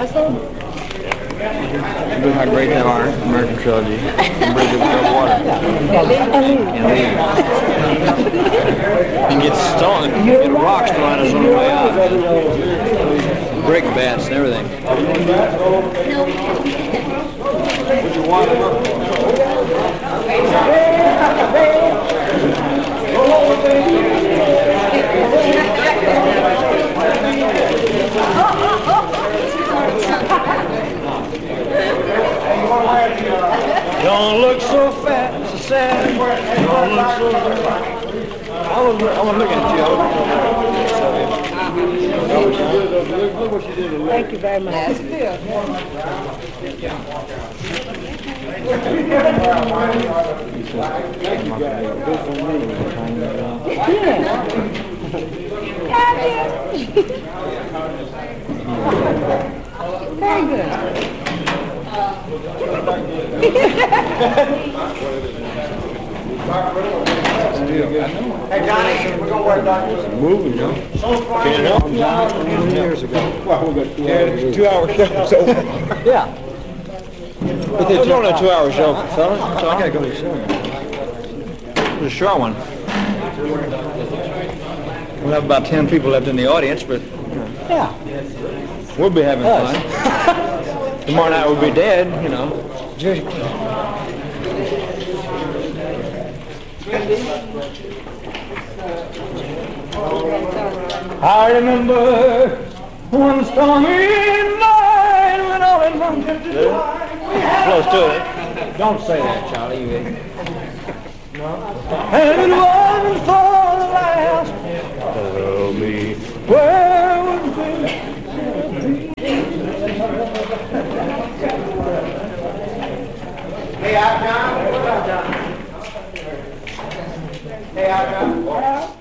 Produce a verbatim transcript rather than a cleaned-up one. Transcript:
Look how great they are, American trilogy. Bridge over water. And get stung, get rocks thrown us on the way out. Brake bats and everything. Put your water up. Don't look so fat, so sad. Don't look so fat. I was, I was looking at you. I was look what you did. Thank you very much. Yes, very good. Hey Johnny, we're gonna work on this. Moving, you know. Can't help twenty years ago. Well, we got two Yeah, hours. it's a two-hour show, so. Yeah. But it's only a two-hour show, fellas. So I gotta go to the show. It's a short one. We'll have about ten people left in the audience, but Yeah. we'll be having Us. fun. Tomorrow night we'll be dead, you know. I remember one stormy night when all in one close to it. Don't say that, Charlie. You And it wasn't for the last. Tell me where would we be? Hey, out, John. Hey, out, John.